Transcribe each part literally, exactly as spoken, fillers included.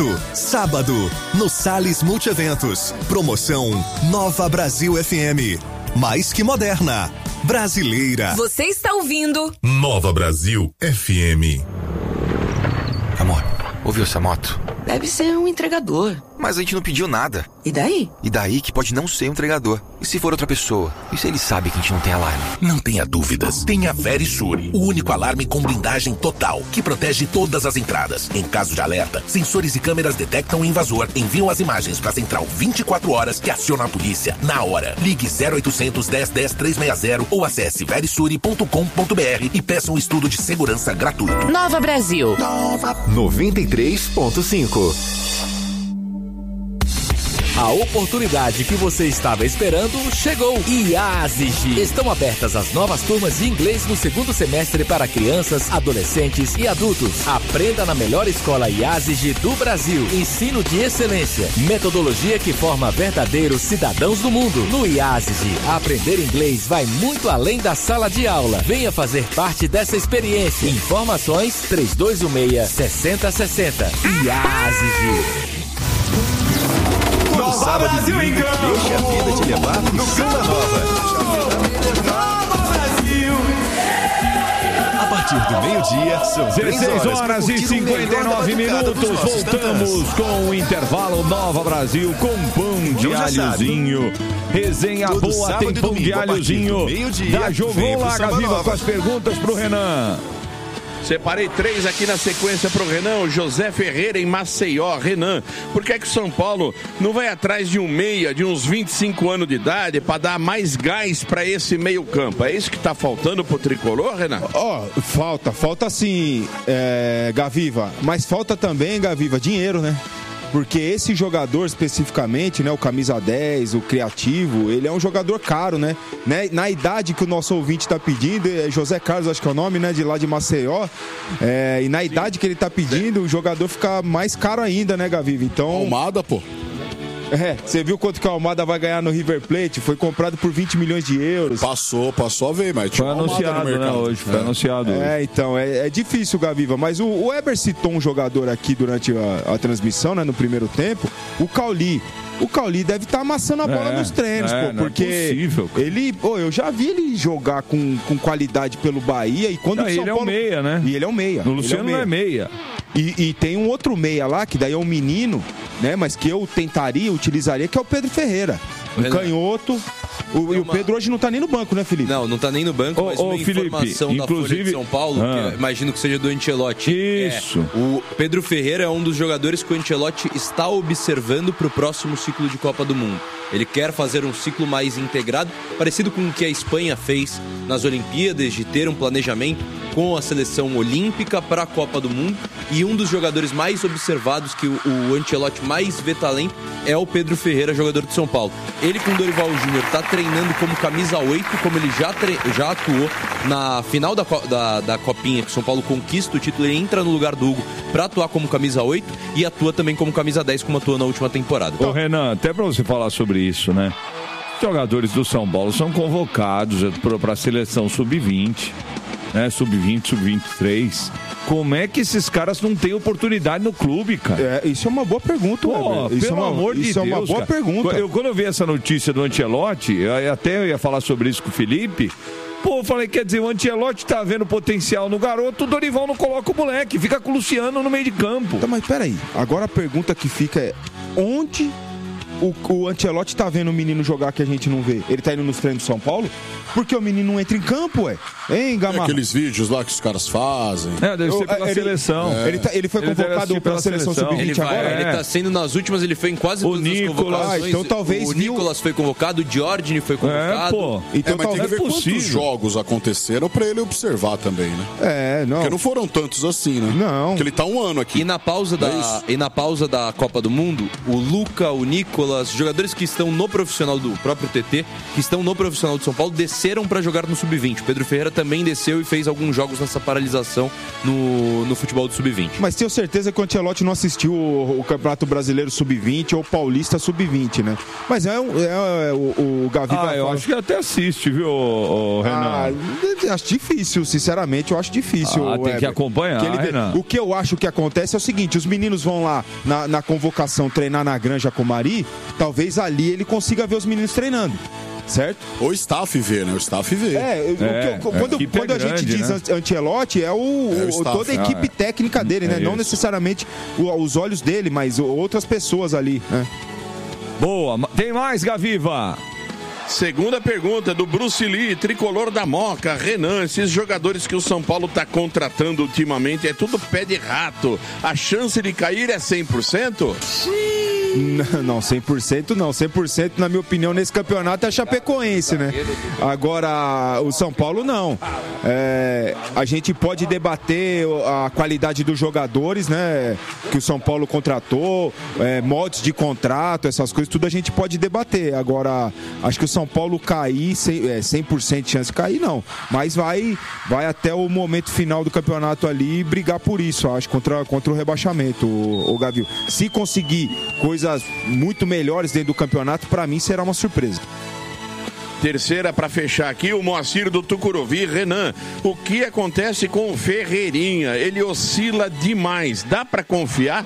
Sábado, no Salles Multieventos. Promoção Nova Brasil F M. Mais que moderna. Brasileira. Você está ouvindo Nova Brasil F M. Amor, ouviu essa moto? Deve ser um entregador. Mas a gente não pediu nada. E daí? E daí que pode não ser um entregador. E se for outra pessoa? E se ele sabe que a gente não tem alarme? Não tenha dúvidas. Tem a Verisure, o único alarme com blindagem total, que protege todas as entradas. Em caso de alerta, sensores e câmeras detectam o invasor, enviam as imagens para a central vinte e quatro horas que aciona a polícia na hora. Ligue zero oitocentos, dez, dez, trezentos e sessenta ou acesse verisure ponto com ponto b r e peça um estudo de segurança gratuito. Nova Brasil. Nova noventa e três ponto cinco. A oportunidade que você estava esperando chegou. IASIG. Estão abertas as novas turmas de inglês no segundo semestre para crianças, adolescentes e adultos. Aprenda na melhor escola IASIG do Brasil. Ensino de excelência. Metodologia que forma verdadeiros cidadãos do mundo. No IASIG, aprender inglês vai muito além da sala de aula. Venha fazer parte dessa experiência. Informações três dois um seis, seis zero seis zero. IASIG. Todo sábado e domingo, deixa a vida te levar pro Samba Nova. Nova Brasil. A partir do meio-dia, são dezesseis horas e cinquenta e nove minutos. Voltamos com o intervalo Nova Brasil com pão de alhozinho. Resenha boa, tem pão de alhozinho. Já jogou lá, Gaviva, com as perguntas pro Renan. Separei três aqui na sequência pro Renan. O José Ferreira em Maceió. Renan, por que é que o São Paulo não vai atrás de um meia de uns vinte e cinco anos de idade para dar mais gás para esse meio campo? É isso que tá faltando pro Tricolor, Renan? Ó, oh, falta, falta sim, é, Gaviva. Mas falta também, Gaviva, dinheiro, né? Porque esse jogador especificamente, né, o camisa dez, o criativo, ele é um jogador caro, né? né? Na idade que o nosso ouvinte tá pedindo, é José Carlos, acho que é o nome, né, de lá de Maceió, é, e na idade que ele tá pedindo, o jogador fica mais caro ainda, né, Gaviva? Então... Almada, pô. É, você viu quanto que a Almada vai ganhar no River Plate? Foi comprado por vinte milhões de euros. Passou, passou a ver, mas foi anunciado, né, hoje, foi é. anunciado. É, hoje. então, é, é difícil, Gaviva, mas o, o Eber citou um jogador aqui durante a, a transmissão, né, no primeiro tempo, o Cauli. O Cauli deve estar tá amassando a bola é, nos treinos, é, pô, porque é possível, ele, pô, eu já vi ele jogar com, com qualidade pelo Bahia e quando não, o São ele Paulo... é um meia, né? E ele é um meia. O Luciano é um não é meia. E, e tem um outro meia lá, que daí é um menino, né, mas que eu tentaria, utilizaria, que é o Pedro Ferreira. Um canhoto. O, e o Pedro hoje não tá nem no banco, né, Felipe? Não, não tá nem no banco, ô, mas ô, uma Felipe, informação da Folha de São Paulo, ah. que eu imagino que seja do Ancelotti. Isso. É, o Pedro Ferreira é um dos jogadores que o Ancelotti está observando para o próximo ciclo de Copa do Mundo. Ele quer fazer um ciclo mais integrado, parecido com o que a Espanha fez nas Olimpíadas, de ter um planejamento com a seleção olímpica para a Copa do Mundo. E um dos jogadores mais observados, que o, o Ancelotti mais vê talento, é o Pedro Ferreira, jogador de São Paulo. Ele com o Dorival Júnior está treinando como camisa oito, como ele já, tre- já atuou na final da, da, da Copinha, que o São Paulo conquista o título, ele entra no lugar do Hugo para atuar como camisa oito e atua também como camisa dez, como atuou na última temporada. Ô Renan, até para você falar sobre isso, né? Os jogadores do São Paulo são convocados para a seleção sub vinte, né? sub vinte, sub vinte e três. Como é que esses caras não têm oportunidade no clube, cara? É, isso é uma boa pergunta, Pô, isso pelo é uma, amor de isso Deus, é uma boa cara. pergunta. Eu, quando eu vi essa notícia do Ancelotti, eu até eu ia falar sobre isso com o Felipe. Pô, eu falei, quer dizer, o Ancelotti tá vendo potencial no garoto, o Dorival não coloca o moleque, fica com o Luciano no meio de campo. Tá, mas peraí, agora a pergunta que fica é, onde o, o Ancelotti tá vendo o menino jogar que a gente não vê? Ele tá indo nos treinos do São Paulo? Porque o menino não entra em campo, ué. Hein, Gamarra? É aqueles vídeos lá que os caras fazem. É, deve ser pela ele, seleção. É. Ele, tá, ele foi convocado ele pela, pela seleção, seleção sub vinte agora? Ele tá sendo nas últimas, ele foi em quase o todas Nicolas, as convocações. Ah, então talvez o viu... Nicolas foi convocado, o Diordini foi convocado. É, pô. Então é, mas talvez tem que ver possível. quantos jogos aconteceram pra ele observar também, né? É, não. Porque não foram tantos assim, né? Não. Porque ele tá um ano aqui. E na pausa, da, é e na pausa da Copa do Mundo, o Luca, o Nicolas, pelos jogadores que estão no profissional do próprio T T, que estão no profissional de São Paulo, desceram para jogar no sub vinte. O Pedro Ferreira também desceu e fez alguns jogos nessa paralisação no, no futebol do sub vinte. Mas tenho certeza que o Ancelotti não assistiu o, o Campeonato Brasileiro sub vinte ou o Paulista sub vinte, né? Mas é, um, é, é o, o Gavi... Ah, eu fala... acho que até assiste, viu, o, o Renan? Ah, acho difícil, sinceramente, eu acho difícil. Ah, tem que acompanhar, que ele... Renan. O que eu acho que acontece é o seguinte, os meninos vão lá na, na convocação treinar na Granja com o Mari, talvez ali ele consiga ver os meninos treinando. Certo? O staff vê, né? O staff vê. É, é, o, quando, é quando a grande, gente diz né? Ancelotti, é, o, é o staff, toda a equipe ah, técnica dele, né? É Não necessariamente os olhos dele, mas outras pessoas ali, né? Boa. Tem mais, Gaviva? Segunda pergunta do Bruce Lee, tricolor da Moca. Renan, esses jogadores que o São Paulo está contratando ultimamente é tudo pé de rato. A chance de cair é cem por cento? Não, não, cem por cento não. cem por cento, na minha opinião, nesse campeonato é a Chapecoense, né? Agora, o São Paulo, não. É, a gente pode debater a qualidade dos jogadores, né? Que o São Paulo contratou, é, modos de contrato, essas coisas, tudo a gente pode debater. Agora, acho que o São Paulo cair, cem por cento de chance de cair, não. Mas vai, vai até o momento final do campeonato ali brigar por isso, acho, contra, contra o rebaixamento, o, o Gavi. Se conseguir coisas muito melhores dentro do campeonato, para mim será uma surpresa. Terceira para fechar aqui, o Moacir do Tucuruvi. Renan, o que acontece com o Ferreirinha? Ele oscila demais, dá para confiar?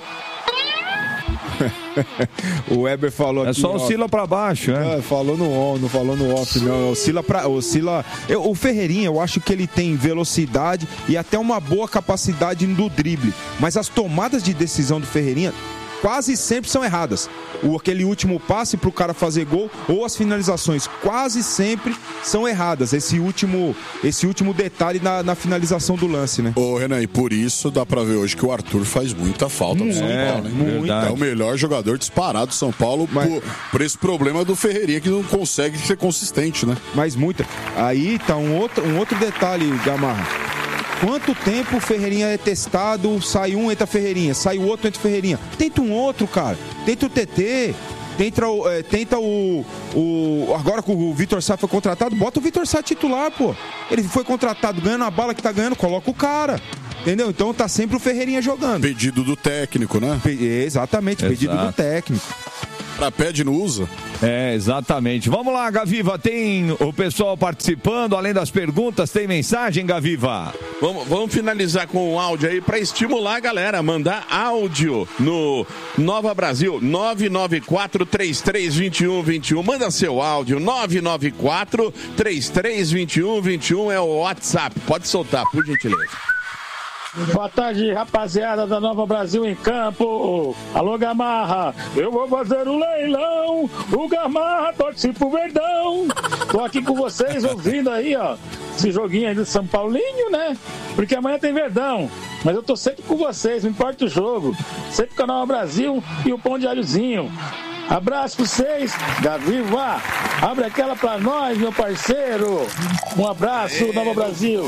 O Weber falou aqui. É só oscila para baixo, né? É, falou no on, não falou no off, não. Oscila para. Oscila. Eu, o Ferreirinha, eu acho que ele tem velocidade e até uma boa capacidade do drible. Mas as tomadas de decisão do Ferreirinha quase sempre são erradas. O, aquele último passe para o cara fazer gol ou as finalizações quase sempre são erradas. Esse último, esse último detalhe na, na finalização do lance, né? Ô, Renan, e por isso dá para ver hoje que o Arthur faz muita falta no São é, Paulo, hein? Muito. É o melhor jogador disparado do São Paulo. Mas... por, por esse problema do Ferreirinha que não consegue ser consistente, né? Mas muita. Aí tá um outro, um outro detalhe, Gamarra. Quanto tempo o Ferreirinha é testado, sai um, entra Ferreirinha, sai o outro, entra Ferreirinha. Tenta um outro, cara. Tenta o T T, tenta o... É, tenta o, o agora que o Vitor Sá foi contratado, bota o Vitor Sá titular, pô. Ele foi contratado, ganhando a bala que tá ganhando, coloca o cara. Entendeu? Então tá sempre o Ferreirinha jogando. Pedido do técnico, né? Pe- exatamente, Exato. Pedido do técnico. Pra pede não usa. É, exatamente. Vamos lá, Gaviva, tem o pessoal participando, além das perguntas, tem mensagem, Gaviva? Vamos, vamos finalizar com um áudio aí para estimular a galera a mandar áudio no Nova Brasil, nove nove quatro, três três dois um dois um. Manda seu áudio, nove nove quatro, três três dois um dois um é o WhatsApp. Pode soltar, por gentileza. Boa tarde, rapaziada da Nova Brasil em Campo. Alô, Gamarra, eu vou fazer um leilão. O Gamarra torce pro Verdão. Tô aqui com vocês ouvindo aí, ó, esse joguinho aí do São Paulinho, né? Porque amanhã tem Verdão. Mas eu tô sempre com vocês, não importa o jogo. Sempre com a Nova Brasil e o Pão de Alhozinho. Abraço pra vocês, Gaviva. Abre aquela pra nós, meu parceiro. Um abraço, Nova Brasil.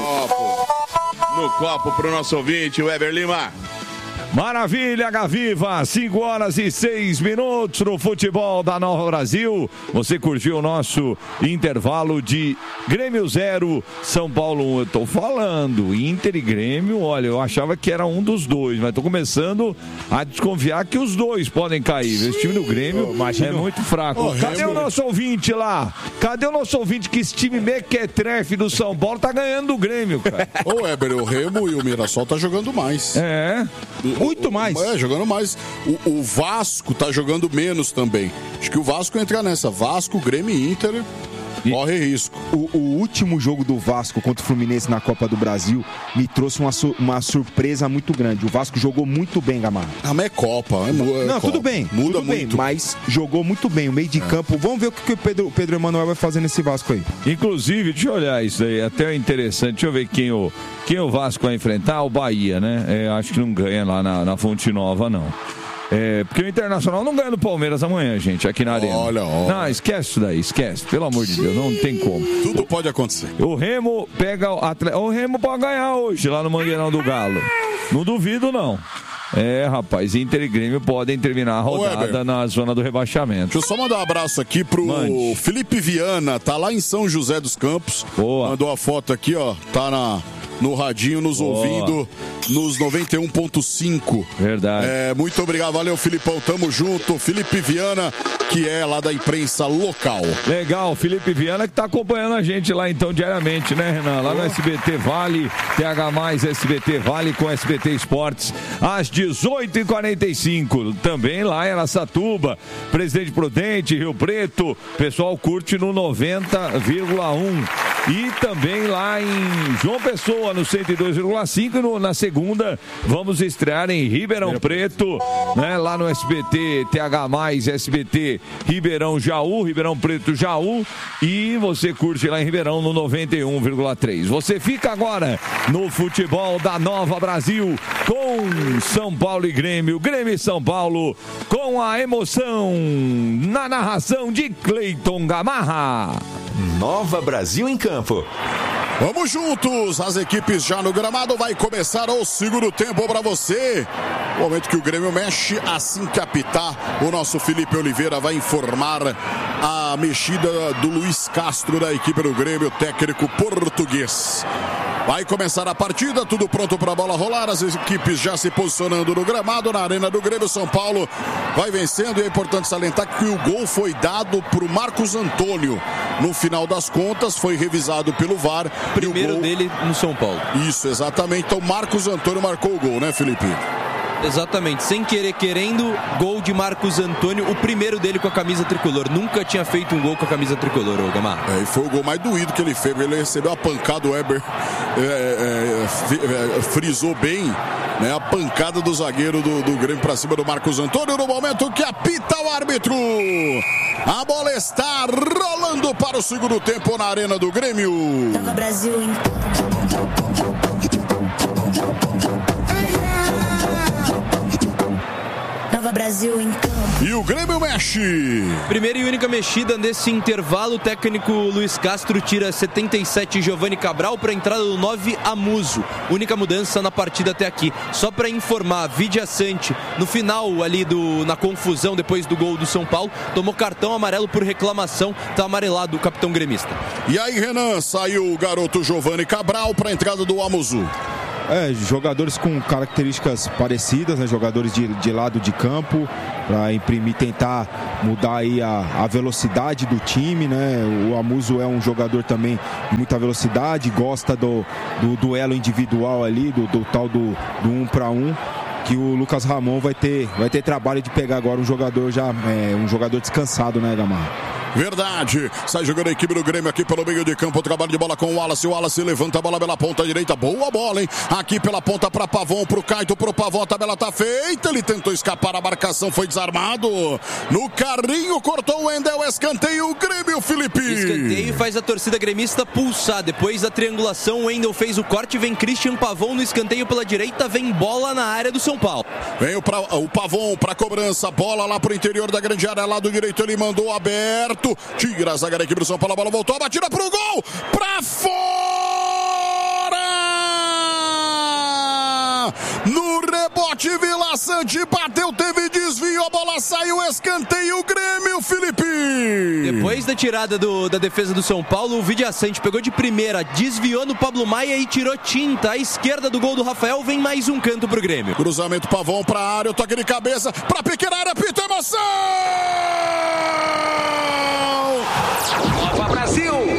No copo pro nosso ouvinte, Weber Lima. Maravilha, Gaviva, cinco horas e seis minutos no futebol da Nova Brasil. Você curtiu o nosso intervalo de Grêmio zero, São Paulo um. Eu tô falando, Inter e Grêmio, olha, eu achava que era um dos dois, mas tô começando a desconfiar que os dois podem cair. Esse time do Grêmio oh, é muito fraco. Oh, Cadê Remo... o nosso ouvinte lá? Cadê o nosso ouvinte que esse time mequetrefe do São Paulo tá ganhando do Grêmio, cara? Ô, Weber, o Remo e o Mirassol tá jogando mais. É. Muito mais. É, jogando mais. O, o Vasco tá jogando menos também. Acho que o Vasco entra nessa. Vasco, Grêmio e Inter corre risco. O, o último jogo do Vasco contra o Fluminense na Copa do Brasil me trouxe uma, su- uma surpresa muito grande. O Vasco jogou muito bem, Gamarra. Ah, mas é Copa. É, é Não, Copa. tudo bem. Muda tudo muito. Bem, mas jogou muito bem. O meio de é. campo. Vamos ver o que, que o Pedro, Pedro Emanuel vai fazer nesse Vasco aí. Inclusive, deixa eu olhar isso aí. Até interessante. Deixa eu ver quem o, quem o Vasco vai enfrentar. O Bahia, né? É, acho que não ganha lá na, na Fonte Nova, não. É, porque o Internacional não ganha no Palmeiras amanhã, gente, aqui na Arena. Olha, olha. Não, esquece isso daí, esquece. Pelo amor de Deus, não tem como. Tudo pode acontecer. O Remo pega o Atlético. O Remo pode ganhar hoje lá no Mangueirão do Galo. Não duvido, não. É, rapaz, Inter e Grêmio podem terminar a rodada na zona do rebaixamento. Deixa eu só mandar um abraço aqui pro Mande. Felipe Viana, tá lá em São José dos Campos. Boa. Mandou a foto aqui, ó, tá na... no radinho, nos Boa. ouvindo nos noventa e um ponto cinco. Verdade. É, muito obrigado, valeu, Filipão, tamo junto. Felipe Viana, que é lá da imprensa local. Legal, Felipe Viana que tá acompanhando a gente lá então diariamente, né, Renan? Lá no S B T Vale, T H mais S B T Vale com S B T Esportes, às dezoito e quarenta e cinco. Também lá em Araçatuba, Presidente Prudente, Rio Preto, pessoal curte no noventa vírgula um. E também lá em João Pessoa, no cento e dois vírgula cinco. E no, na segunda, vamos estrear em Ribeirão Preto, né? Lá no S B T, T H mais, S B T Ribeirão Jaú, Ribeirão Preto Jaú. E você curte lá em Ribeirão no noventa e um vírgula três. Você fica agora no futebol da Nova Brasil com São Paulo e Grêmio. Grêmio e São Paulo com a emoção na narração de Cleiton Gamarra. Nova Brasil em campo. Vamos juntos, as equipes já no gramado, vai começar o segundo tempo para você. Momento que o Grêmio mexe, assim que apitar, o nosso Felipe Oliveira vai informar a mexida do Luiz Castro da equipe do Grêmio, técnico português. Vai começar a partida, tudo pronto para a bola rolar, as equipes já se posicionando no gramado, na arena do Grêmio. São Paulo vai vencendo e é importante salientar que o gol foi dado para o Marcos Antônio. No final das contas, foi revisado pelo V A R. Primeiro gol... dele no São Paulo. Isso, exatamente. Então, Marcos Antônio marcou o gol, né, Felipe? Exatamente, sem querer querendo, gol de Marcos Antônio, o primeiro dele com a camisa tricolor. Nunca tinha feito um gol com a camisa tricolor, ô Gamar. É, e foi o gol mais doído que ele fez. Ele recebeu a pancada, o Weber é, é, é, frisou bem, né, a pancada do zagueiro do, do Grêmio pra cima do Marcos Antônio no momento que apita o árbitro. A bola está rolando para o segundo tempo na arena do Grêmio. Nova Brasil em Nova Brasil em campo. E o Grêmio mexe. Primeira e única mexida nesse intervalo, o técnico Luiz Castro tira setenta e sete Giovanni Cabral para a entrada do nove Amuso. Única mudança na partida até aqui. Só para informar, Vidia Sante, no final ali do, na confusão depois do gol do São Paulo, tomou cartão amarelo por reclamação, tá amarelado o capitão gremista. E aí, Renan, saiu o garoto Giovanni Cabral para a entrada do Amuso. É, jogadores com características parecidas, né? Jogadores de, de lado de campo, para imprimir, tentar mudar aí a, a velocidade do time, né? O Amuso é um jogador também de muita velocidade, gosta do, do duelo individual ali, do, do tal do, do um para um, que o Lucas Ramon vai ter, vai ter trabalho de pegar agora um jogador já, é, um jogador descansado, né, Gamarra? Verdade, sai jogando a equipe do Grêmio aqui pelo meio de campo, trabalho de bola com o Wallace, o Wallace levanta a bola pela ponta direita, boa bola, hein? Aqui pela ponta para Pavon, pro Caito, pro Pavon, a tabela tá feita, ele tentou escapar, a marcação foi desarmado, no carrinho, cortou o Wendel, escanteio, o Grêmio, Felipe. Escanteio faz a torcida gremista pulsar, depois da triangulação, o Wendel fez o corte, vem Christian Pavon no escanteio pela direita, vem bola na área do São Paulo. Vem o, pra, o Pavon pra cobrança, bola lá pro interior da grande área, lado direito, ele mandou aberto, tira a zaga da equipe do São Paulo, a bola voltou, a batida pro gol, pra fora! No rebote, Vila Sante bateu, teve desvio, a bola saiu, escanteio, Grêmio, Felipe! Depois da tirada do, da defesa do São Paulo, o Vidia Sante pegou de primeira, desviou no Pablo Maia e tirou tinta. À esquerda do gol do Rafael, vem mais um canto pro Grêmio. Cruzamento, Pavon pra área, o toque de cabeça, pra pequena área, pita emoção! Nova Brasil!